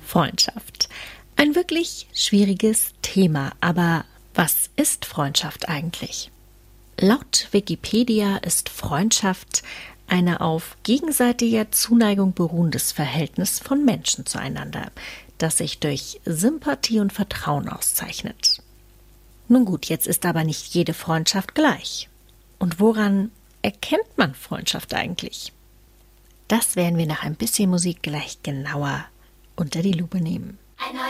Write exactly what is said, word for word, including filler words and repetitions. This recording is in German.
Freundschaft. Ein wirklich schwieriges Thema, aber was ist Freundschaft eigentlich? Laut Wikipedia ist Freundschaft eine auf gegenseitiger Zuneigung beruhendes Verhältnis von Menschen zueinander, das sich durch Sympathie und Vertrauen auszeichnet. Nun gut, jetzt ist aber nicht jede Freundschaft gleich. Und woran erkennt man Freundschaft eigentlich? Das werden wir nach ein bisschen Musik gleich genauer unter die Lupe nehmen.